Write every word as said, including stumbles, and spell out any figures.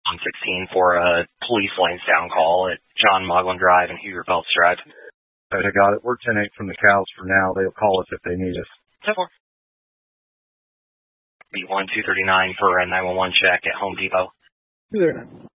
one sixteen for a police lanes down call at John Moglen Drive and Hubert Phelps Drive. I got it. We're ten eight from the cows for now. They'll call us if they need us. ten four. B one two thirty-nine for a nine one one check at Home Depot. There.